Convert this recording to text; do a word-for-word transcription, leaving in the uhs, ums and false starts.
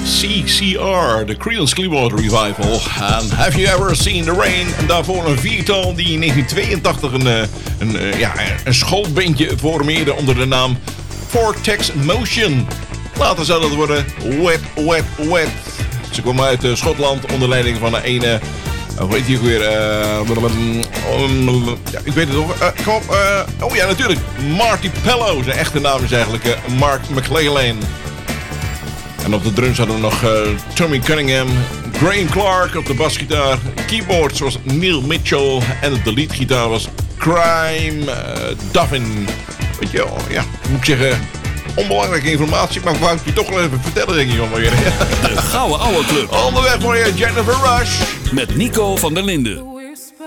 C C R, de Creedence Clearwater Revival. En Have You Ever Seen the Rain? En daarvoor een viertal die in negentien tweeëntachtig een, een, ja, een schoolbandje formeerde onder de naam Vortex Motion. Later zou dat worden Wet, Wet, Wet. Ze kwamen uit uh, Schotland onder leiding van een ene... Hoe heet die ook weer? Uh, um, ja, ik weet het nog. Uh, kom op. Uh, oh ja, natuurlijk. Marty Pello. Zijn echte naam is eigenlijk uh, Mark McLean. En op de drums hadden we nog uh, Tommy Cunningham, Graham Clark op de basgitaar, keyboard zoals Neil Mitchell en op de leadgitaar was Crime uh, Duffin. Weet je wel, ja, moet ik zeggen, onbelangrijke informatie, maar wou ik je toch wel even vertellen, denk ik, jongen. De Gouden Ouwe Club. Onderweg voor je, Jennifer Rush. Met Nico van der Linden.